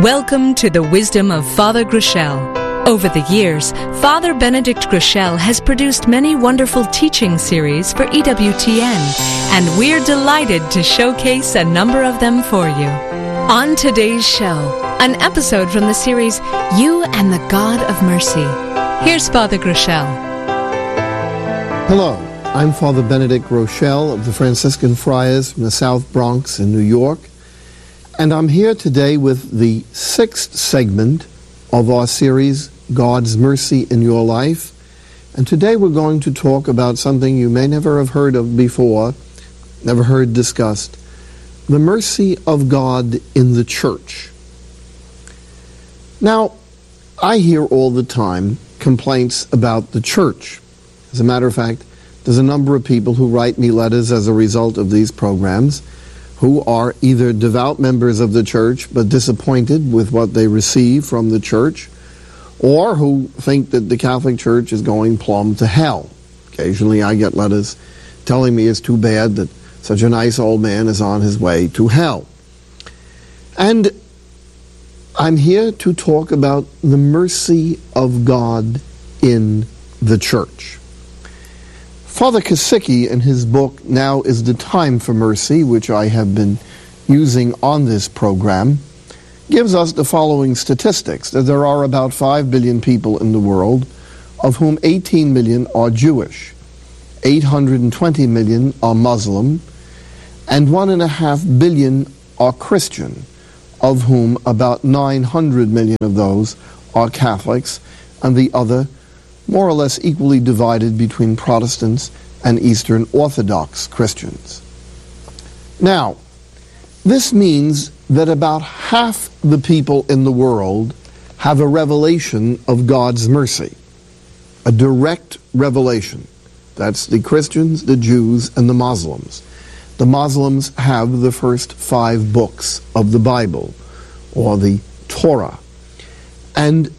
Welcome to the wisdom of Father Groeschel. Over the years, Father Benedict Groeschel has produced many wonderful teaching series for EWTN, and we're delighted to showcase a number of them for you. On today's show, an episode from the series, You and the God of Mercy. Here's Father Groeschel. Hello, I'm Father Benedict Groeschel of the Franciscan Friars from the South Bronx in New York, and I'm here today with the sixth segment of our series, God's Mercy in Your Life. And today we're going to talk about something you may never have heard of before, never heard discussed, the mercy of God in the church. Now, I hear all the time complaints about the church. As a matter of fact, there's a number of people who write me letters as a result of these programs who are either devout members of the church but disappointed with what they receive from the church, or who think that the Catholic Church is going plumb to hell. Occasionally I get letters telling me it's too bad that such a nice old man is on his way to hell. And I'm here to talk about the mercy of God in the church. Father Kosicki, in his book, Now is the Time for Mercy, which I have been using on this program, gives us the following statistics, that there are about 5 billion people in the world, of whom 18 million are Jewish, 820 million are Muslim, and 1.5 billion are Christian, of whom about 900 million of those are Catholics, and the other more or less equally divided between Protestants and Eastern Orthodox Christians. Now, this means that about half the people in the world have a revelation of God's mercy, a direct revelation. That's the Christians, the Jews, and the Muslims. The Muslims have the first 5 books of the Bible, or the Torah. And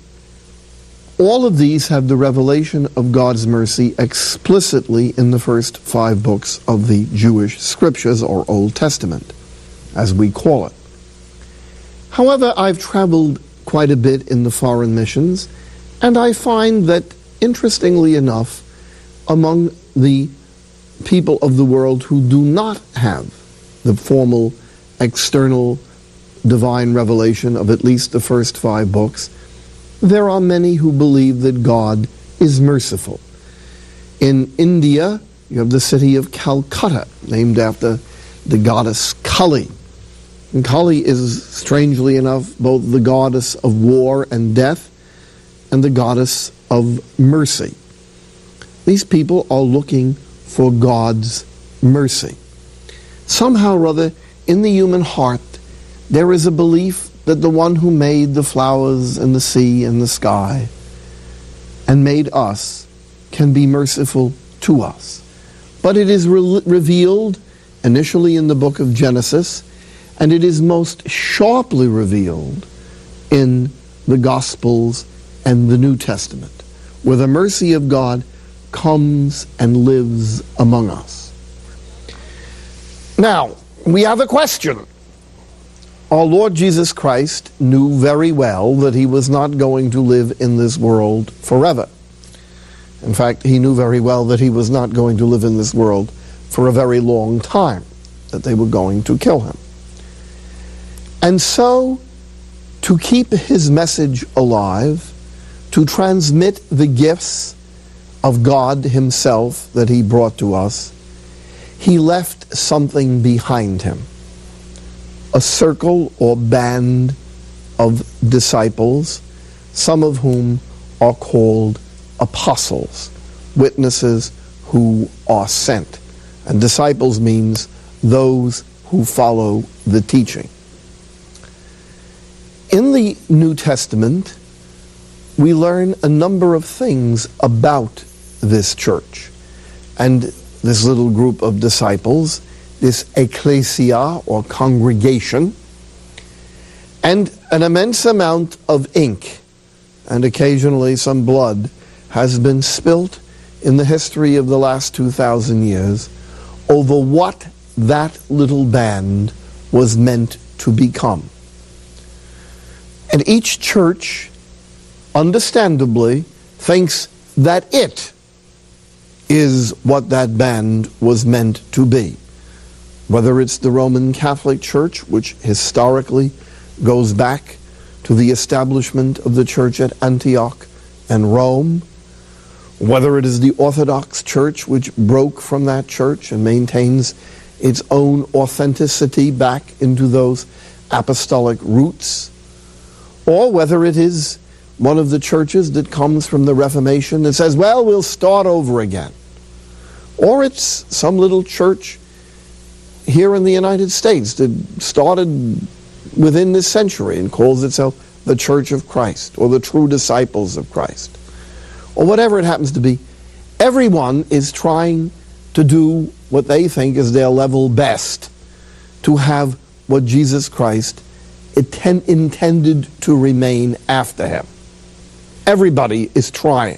all of these have the revelation of God's mercy explicitly in the first 5 books of the Jewish Scriptures, or Old Testament, as we call it. However, I've traveled quite a bit in the foreign missions, and I find that, interestingly enough, among the people of the world who do not have the formal external divine revelation of at least the first 5 books, there are many who believe that God is merciful. In India, you have the city of Calcutta, named after the goddess Kali. And Kali is, strangely enough, both the goddess of war and death and the goddess of mercy. These people are looking for God's mercy. Somehow or other, in the human heart, there is a belief that the one who made the flowers and the sea and the sky and made us can be merciful to us. But it is revealed initially in the book of Genesis, and it is most sharply revealed in the Gospels and the New Testament, where the mercy of God comes and lives among us. Now, we have a question. Our Lord Jesus Christ knew very well that he was not going to live in this world forever. In fact, he knew very well that he was not going to live in this world for a very long time, that they were going to kill him. And so, to keep his message alive, to transmit the gifts of God himself that he brought to us, he left something behind him. A circle or band of disciples, some of whom are called apostles, witnesses who are sent. And disciples means those who follow the teaching. In the New Testament, we learn a number of things about this church and this little group of disciples, this ecclesia, or congregation, and an immense amount of ink and occasionally some blood has been spilt in the history of the last 2,000 years over what that little band was meant to become. And each church, understandably, thinks that it is what that band was meant to be. Whether it's the Roman Catholic Church, which historically goes back to the establishment of the church at Antioch and Rome, whether it is the Orthodox Church, which broke from that church and maintains its own authenticity back into those apostolic roots, or whether it is one of the churches that comes from the Reformation that says, well, we'll start over again. Or it's some little church here in the United States that started within this century and calls itself the Church of Christ or the True Disciples of Christ, or whatever it happens to be. Everyone is trying to do what they think is their level best to have what Jesus Christ intended to remain after him. Everybody is trying.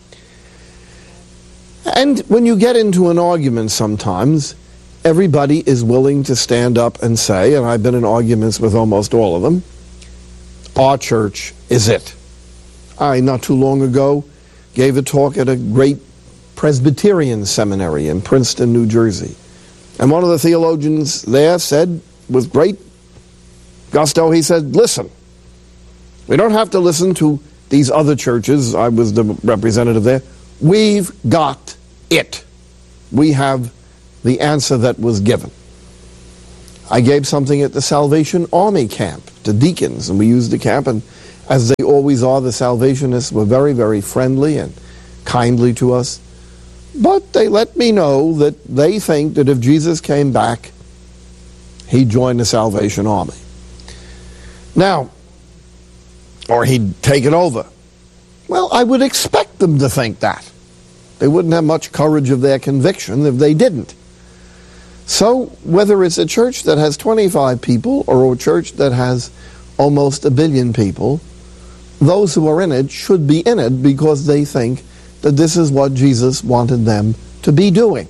And when you get into an argument sometimes, everybody is willing to stand up and say, and I've been in arguments with almost all of them, our church is it. I, not too long ago, gave a talk at a great Presbyterian seminary in Princeton, New Jersey. And one of the theologians there said, with great gusto, he said, listen, we don't have to listen to these other churches. I was the representative there. We've got it. We have the answer that was given. I gave something at the Salvation Army camp to deacons, and we used the camp, and as they always are, the Salvationists were very, very friendly and kindly to us. But they let me know that they think that if Jesus came back, he'd join the Salvation Army. Now, or he'd take it over. Well, I would expect them to think that. They wouldn't have much courage of their conviction if they didn't. So, whether it's a church that has 25 people or a church that has almost 1 billion people, those who are in it should be in it because they think that this is what Jesus wanted them to be doing.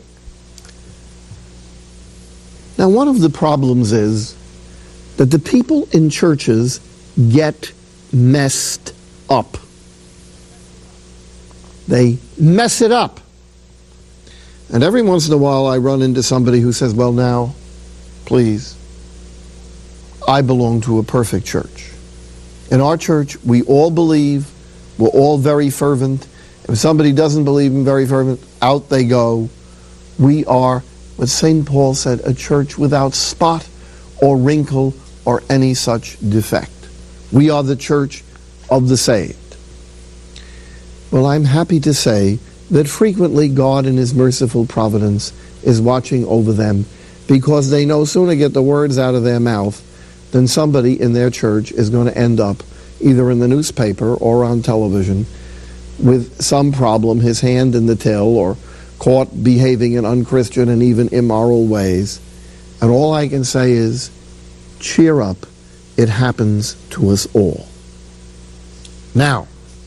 Now, one of the problems is that the people in churches get messed up. They mess it up. And every once in a while I run into somebody who says, well now, please, I belong to a perfect church. In our church, we all believe, we're all very fervent. If somebody doesn't believe and very fervent, out they go. We are, what St. Paul said, a church without spot or wrinkle or any such defect. We are the church of the saved. Well, I'm happy to say that frequently God in his merciful providence is watching over them because they no sooner get the words out of their mouth than somebody in their church is going to end up either in the newspaper or on television with some problem, his hand in the till, or caught behaving in unchristian and even immoral ways. And all I can say is, cheer up, it happens to us all. Now,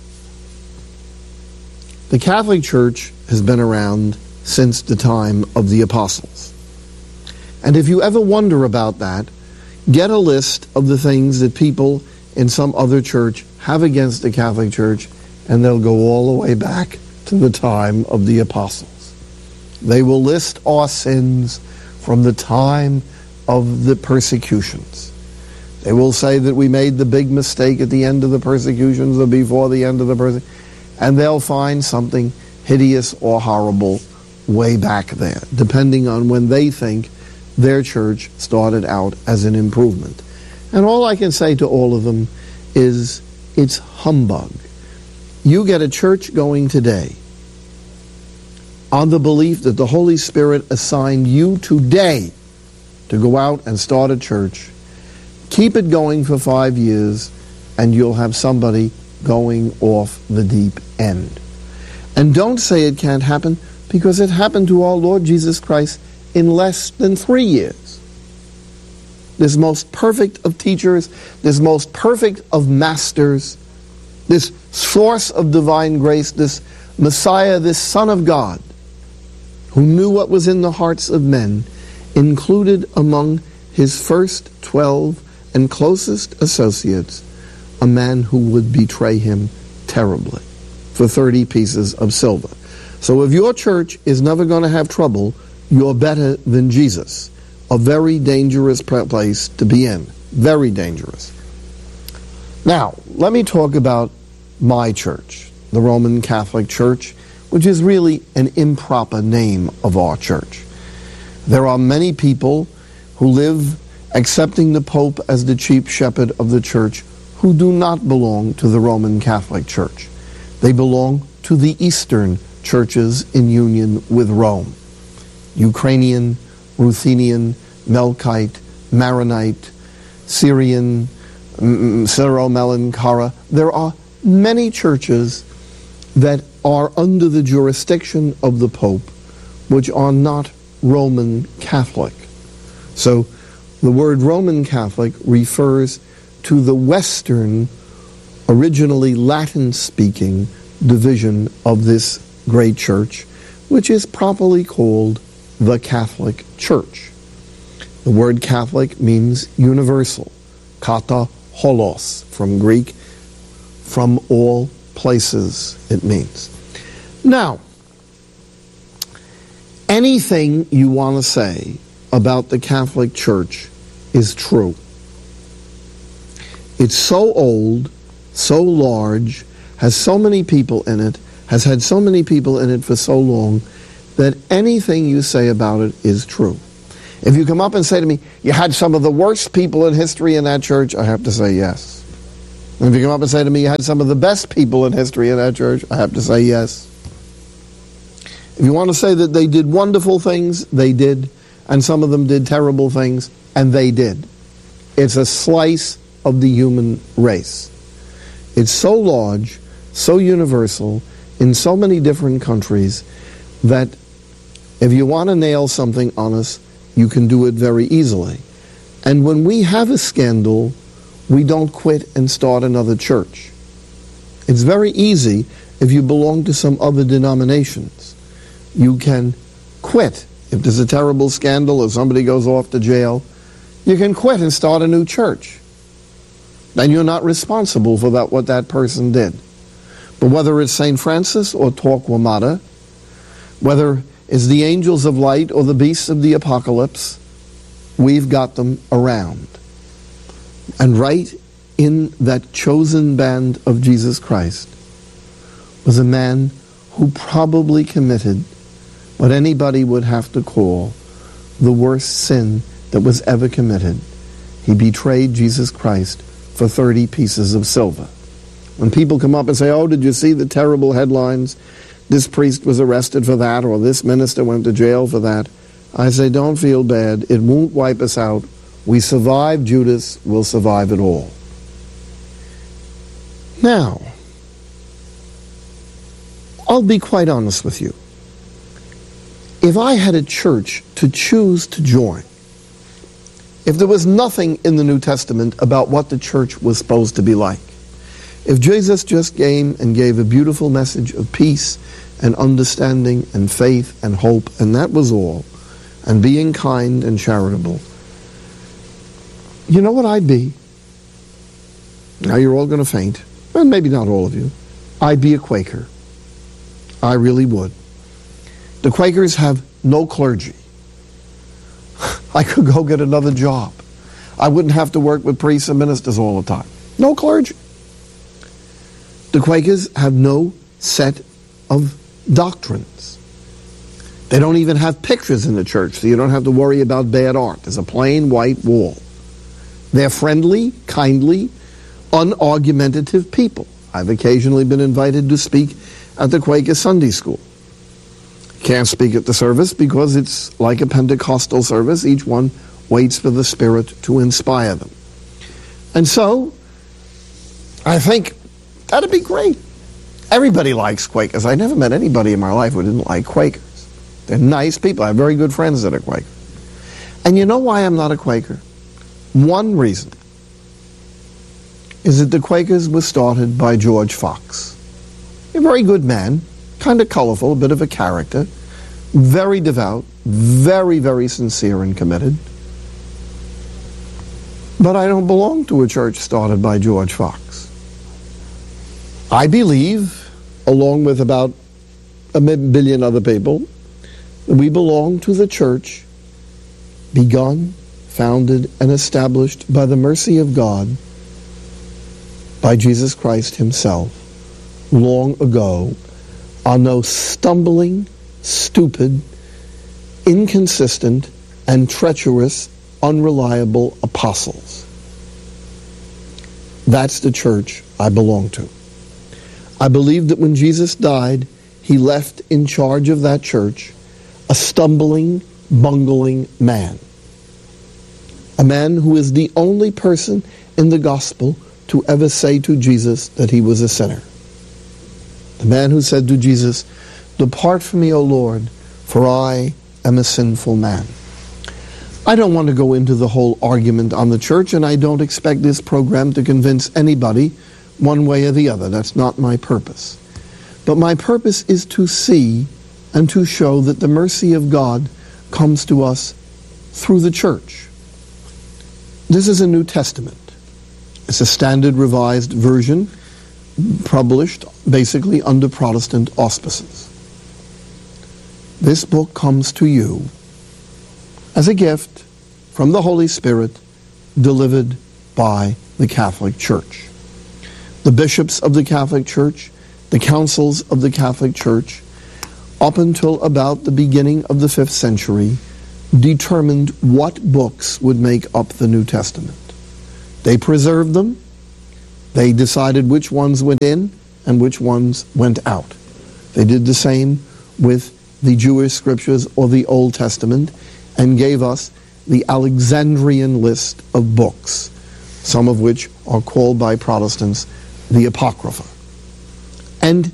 the Catholic Church has been around since the time of the apostles. And if you ever wonder about that, get a list of the things that people in some other church have against the Catholic Church, and they'll go all the way back to the time of the apostles. They will list our sins from the time of the persecutions. They will say that we made the big mistake at the end of the persecutions or before the end of the persecutions, and they'll find something hideous or horrible way back there, depending on when they think their church started out as an improvement. And all I can say to all of them is, it's humbug. You get a church going today on the belief that the Holy Spirit assigned you today to go out and start a church. Keep it going for 5 years, and you'll have somebody going off the deep end. And don't say it can't happen, because it happened to our Lord Jesus Christ in less than 3 years. This most perfect of teachers, this most perfect of masters, this source of divine grace, this Messiah, this Son of God, who knew what was in the hearts of men, included among his first 12 and closest associates a man who would betray him terribly for 30 pieces of silver. So if your church is never going to have trouble, you're better than Jesus. A very dangerous place to be in. Very dangerous. Now, let me talk about my church, the Roman Catholic Church, which is really an improper name of our church. There are many people who live accepting the Pope as the chief shepherd of the church who do not belong to the Roman Catholic Church. They belong to the Eastern churches in union with Rome. Ukrainian, Ruthenian, Melkite, Maronite, Syrian, Syro-Malankara. There are many churches that are under the jurisdiction of the Pope, which are not Roman Catholic. So the word Roman Catholic refers to the Western, originally Latin-speaking division of this great church, which is properly called the Catholic Church. The word Catholic means universal, kata holos, from Greek, from all places it means. Now, anything you want to say about the Catholic Church is true. It's so old, so large, has so many people in it, has had so many people in it for so long, that anything you say about it is true. If you come up and say to me, you had some of the worst people in history in that church, I have to say yes. And if you come up and say to me, you had some of the best people in history in that church, I have to say yes. If you want to say that they did wonderful things, they did, and some of them did terrible things, and they did. It's a slice of the human race. It's so large, so universal, in so many different countries, that if you want to nail something on us, you can do it very easily. And when we have a scandal, we don't quit and start another church. It's very easy if you belong to some other denominations. You can quit. If there's a terrible scandal or somebody goes off to jail, you can quit and start a new church. And you're not responsible for what that person did. But whether it's St. Francis or Torquemada, whether it's the angels of light or the beasts of the apocalypse, we've got them around. And right in that chosen band of Jesus Christ was a man who probably committed what anybody would have to call the worst sin that was ever committed. He betrayed Jesus Christ for 30 pieces of silver. When people come up and say, oh, did you see the terrible headlines? This priest was arrested for that, or this minister went to jail for that. I say, don't feel bad. It won't wipe us out. We survived Judas, we'll survive it all. Now, I'll be quite honest with you. If I had a church to choose to join, if there was nothing in the New Testament about what the church was supposed to be like, if Jesus just came and gave a beautiful message of peace and understanding and faith and hope, and that was all, and being kind and charitable, you know what I'd be? Now you're all going to faint, and maybe not all of you. I'd be a Quaker. I really would. The Quakers have no clergy. I could go get another job. I wouldn't have to work with priests and ministers all the time. No clergy. The Quakers have no set of doctrines. They don't even have pictures in the church, so you don't have to worry about bad art. There's a plain white wall. They're friendly, kindly, unargumentative people. I've occasionally been invited to speak at the Quaker Sunday School. Can't speak at the service because it's like a Pentecostal service. Each one waits for the Spirit to inspire them. And so, I think that'd be great. Everybody likes Quakers. I never met anybody in my life who didn't like Quakers. They're nice people. I have very good friends that are Quaker. And you know why I'm not a Quaker? One reason is that the Quakers were started by George Fox. A very good man, kind of colorful, a bit of a character, very devout, very, very sincere and committed. But I don't belong to a church started by George Fox. I believe, along with about 1 billion other people, that we belong to the church begun, founded, and established by the mercy of God, by Jesus Christ himself, long ago, on those stumbling, stupid, inconsistent, and treacherous, unreliable apostles. That's the church I belong to. I believe that when Jesus died, he left in charge of that church a stumbling, bungling man. A man who is the only person in the gospel to ever say to Jesus that he was a sinner. The man who said to Jesus, "Depart from me, O Lord, for I am a sinful man." I don't want to go into the whole argument on the church, and I don't expect this program to convince anybody one way or the other. That's not my purpose. But my purpose is to see and to show that the mercy of God comes to us through the church. This is a New Testament. It's a standard revised version published basically under Protestant auspices. This book comes to you as a gift from the Holy Spirit delivered by the Catholic Church. The bishops of the Catholic Church, the councils of the Catholic Church, up until about the beginning of the 5th century, determined what books would make up the New Testament. They preserved them. They decided which ones went in and which ones went out. They did the same with the Jewish scriptures or the Old Testament and gave us the Alexandrian list of books, some of which are called by Protestants the Apocrypha. And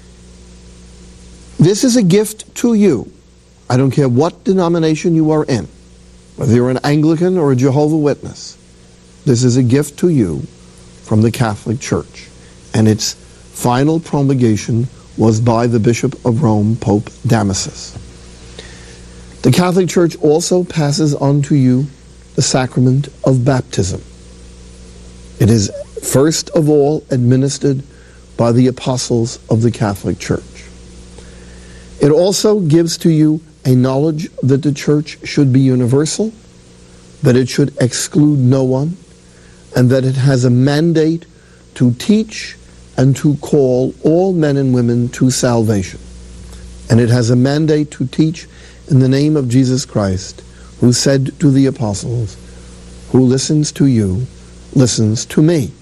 this is a gift to you. I don't care what denomination you are in, whether you're an Anglican or a Jehovah's Witness. This is a gift to you from the Catholic Church. And its final promulgation was by the Bishop of Rome, Pope Damasus. The Catholic Church also passes on to you the sacrament of baptism. It is first of all administered by the apostles of the Catholic Church. It also gives to you a knowledge that the church should be universal, that it should exclude no one, and that it has a mandate to teach and to call all men and women to salvation. And it has a mandate to teach in the name of Jesus Christ, who said to the apostles, "Who listens to you, listens to me."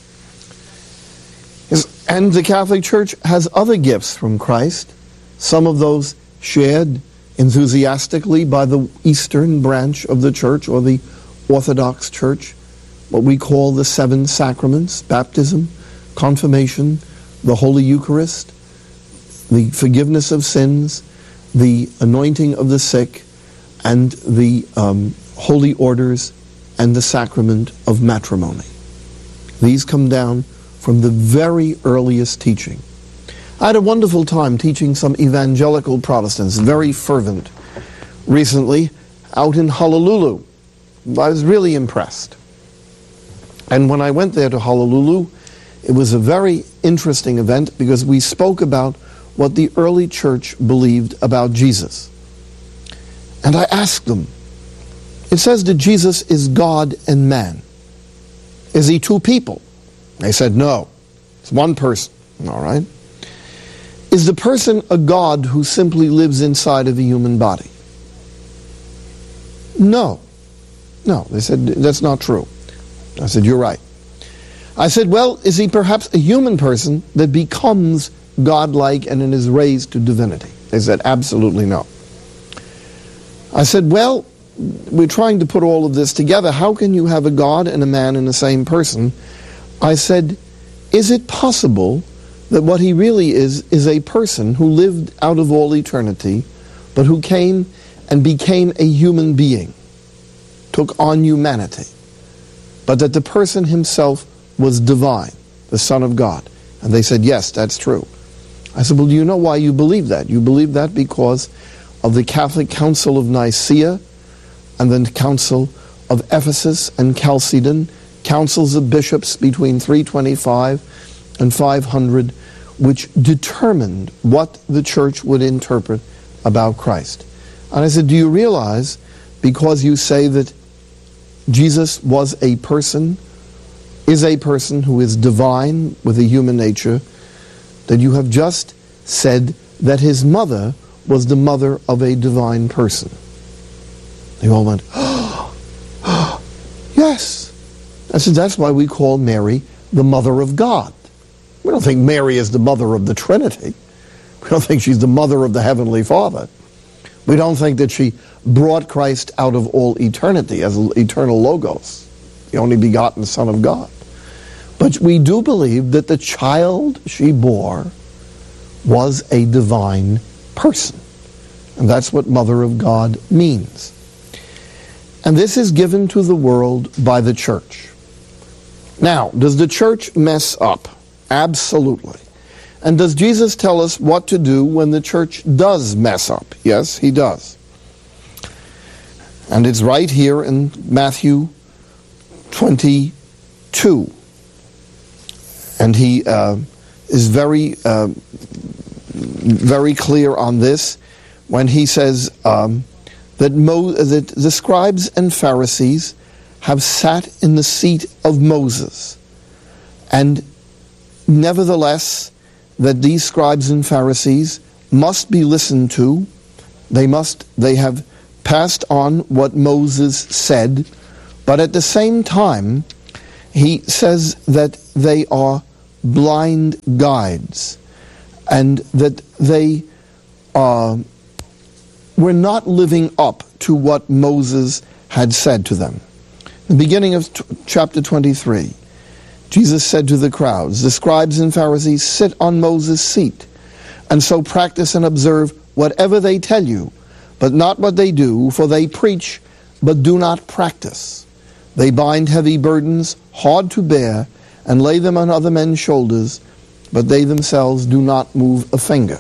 And the Catholic Church has other gifts from Christ, some of those shared enthusiastically by the Eastern branch of the Church, or the Orthodox Church, what we call the 7 sacraments: baptism, confirmation, the Holy Eucharist, the forgiveness of sins, the anointing of the sick, and the holy orders, and the sacrament of matrimony. These come down from the very earliest teaching. I had a wonderful time teaching some evangelical Protestants, very fervent, recently out in Honolulu. I was really impressed. And when I went there to Honolulu, it was a very interesting event because we spoke about what the early church believed about Jesus. And I asked them, it says that Jesus is God and man. Is he 2 people? They said, no, it's 1 person. All right. Is the person a God who simply lives inside of a human body? No. No, they said, that's not true. I said, you're right. I said, well, is he perhaps a human person that becomes godlike and is raised to divinity? They said, absolutely no. I said, well, we're trying to put all of this together. How can you have a God and a man in the same person? I said, is it possible that what he really is a person who lived out of all eternity, but who came and became a human being, took on humanity, but that the person himself was divine, the Son of God? And they said, yes, that's true. I said, well, do you know why you believe that? You believe that because of the Catholic Council of Nicaea and the Council of Ephesus and Chalcedon, councils of bishops between 325 and 500, which determined what the church would interpret about Christ. And I said, do you realize, because you say that Jesus was a person, is a person who is divine with a human nature, that you have just said that his mother was the mother of a divine person? They all went, oh, yes. I said, that's why we call Mary the Mother of God. We don't think Mary is the mother of the Trinity. We don't think she's the mother of the Heavenly Father. We don't think that she brought Christ out of all eternity as eternal Logos, the only begotten Son of God. But we do believe that the child she bore was a divine person. And that's what Mother of God means. And this is given to the world by the church. Now, does the church mess up? Absolutely. And does Jesus tell us what to do when the church does mess up? Yes, he does. And it's right here in Matthew 22. And he is very clear on this when he says that the scribes and Pharisees have sat in the seat of Moses, and nevertheless that these scribes and Pharisees must be listened to. They have passed on what Moses said, but at the same time he says that they are blind guides, and that they were not living up to what Moses had said to them. The beginning of chapter 23, Jesus said to the crowds, the scribes and Pharisees sit on Moses' seat, and so practice and observe whatever they tell you, but not what they do, for they preach, but do not practice. They bind heavy burdens, hard to bear, and lay them on other men's shoulders, but they themselves do not move a finger.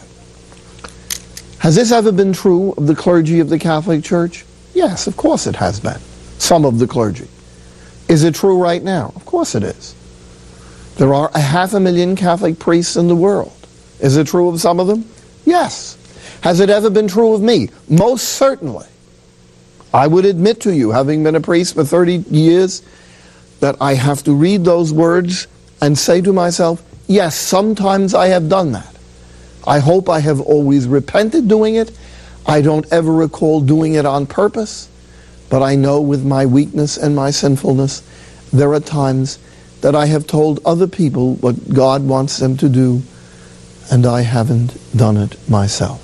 Has this ever been true of the clergy of the Catholic Church? Yes, of course it has been. Some of the clergy. Is it true right now? Of course it is. There are 500,000 Catholic priests in the world. Is it true of some of them? Yes. Has it ever been true of me? Most certainly. I would admit to you, having been a priest for 30 years, that I have to read those words and say to myself, yes, sometimes I have done that. I hope I have always repented doing it. I don't ever recall doing it on purpose, but I know with my weakness and my sinfulness, there are times that I have told other people what God wants them to do, and I haven't done it myself.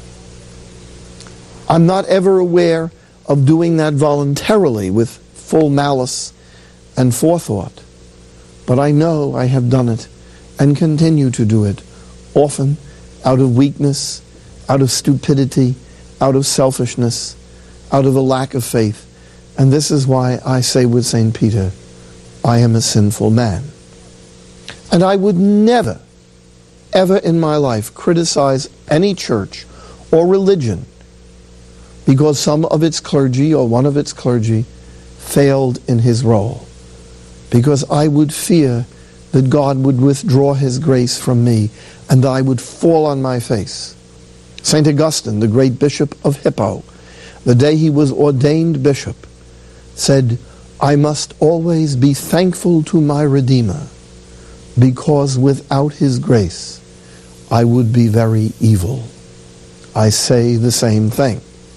I'm not ever aware of doing that voluntarily with full malice and forethought, but I know I have done it and continue to do it, often out of weakness, out of stupidity, out of selfishness, out of a lack of faith. And this is why I say with St. Peter, I am a sinful man. And I would never, ever in my life criticize any church or religion because some of its clergy or one of its clergy failed in his role. Because I would fear that God would withdraw his grace from me and I would fall on my face. St. Augustine, the great bishop of Hippo, the day he was ordained bishop, said, I must always be thankful to my Redeemer, because without his grace, I would be very evil. I say the same thing.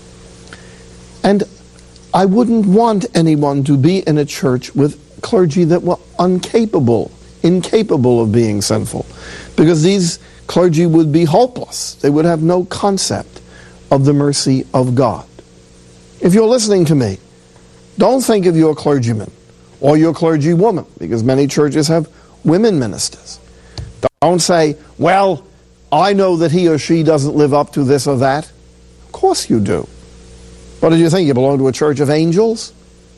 And I wouldn't want anyone to be in a church with clergy that were incapable of being sinful, because these clergy would be hopeless. They would have no concept of the mercy of God. If you're listening to me, don't think of your clergyman or your clergywoman, because many churches have women ministers. Don't say, well, I know that he or she doesn't live up to this or that. Of course you do. What did you think? You belong to a church of angels?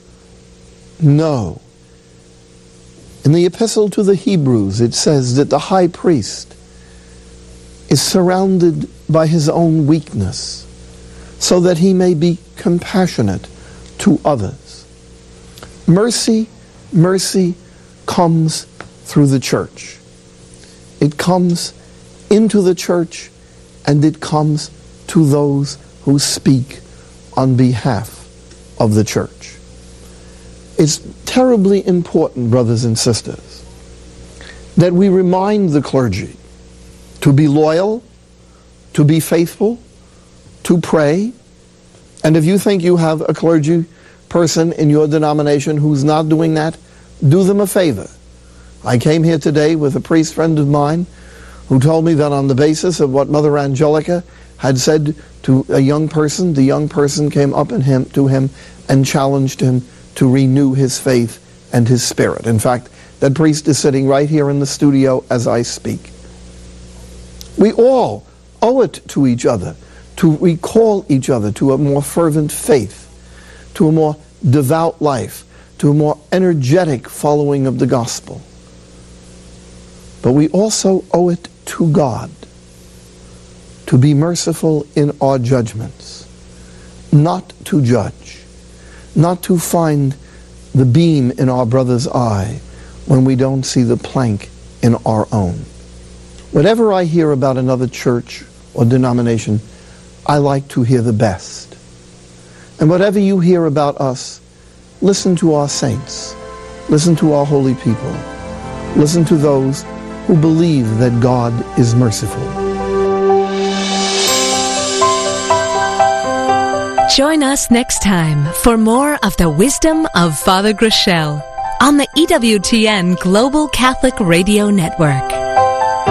No. In the epistle to the Hebrews, it says that the high priest is surrounded by his own weakness so that he may be compassionate to others. Mercy comes through the church. It comes into the church, and it comes to those who speak on behalf of the church. It's terribly important, brothers and sisters, that we remind the clergy to be loyal, to be faithful, to pray. And if you think you have a clergy person in your denomination who's not doing that, do them a favor. I came here today with a priest friend of mine who told me that on the basis of what Mother Angelica had said to a young person, the young person came up to him and challenged him to renew his faith and his spirit. In fact, that priest is sitting right here in the studio as I speak. We all owe it to each other to recall each other to a more fervent faith, to a more devout life, to a more energetic following of the gospel. But we also owe it to God to be merciful in our judgments, not to judge, not to find the beam in our brother's eye when we don't see the plank in our own. Whatever I hear about another church or denomination, I like to hear the best. And whatever you hear about us, listen to our saints, listen to our holy people, listen to those who believe that God is merciful. Join us next time for more of the wisdom of Father Groeschel on the EWTN Global Catholic Radio Network.